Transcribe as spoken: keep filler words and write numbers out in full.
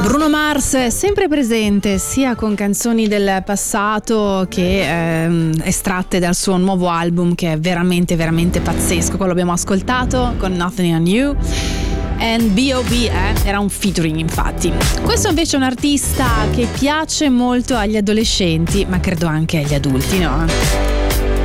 Bruno Mars è sempre presente sia con canzoni del passato che ehm, estratte dal suo nuovo album, che è veramente veramente pazzesco. Quello abbiamo ascoltato con Nothing on You. And B O B eh, era un featuring, infatti. Questo invece è un artista che piace molto agli adolescenti, ma credo anche agli adulti, no?